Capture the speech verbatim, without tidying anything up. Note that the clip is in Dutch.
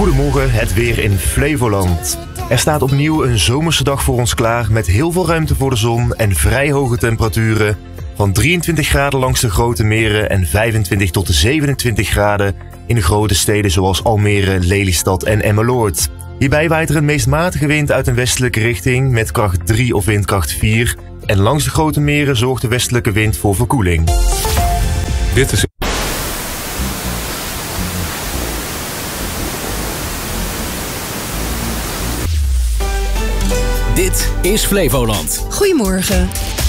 Goedemorgen, het weer in Flevoland. Er staat opnieuw een zomerse dag voor ons klaar met heel veel ruimte voor de zon en vrij hoge temperaturen. Van drieëntwintig graden langs de grote meren en vijfentwintig tot zevenentwintig graden in de grote steden zoals Almere, Lelystad en Emmeloord. Hierbij waait er een meest matige wind uit een westelijke richting met kracht drie of windkracht vier. En langs de grote meren zorgt de westelijke wind voor verkoeling. Dit is... Dit is Flevoland. Goedemorgen.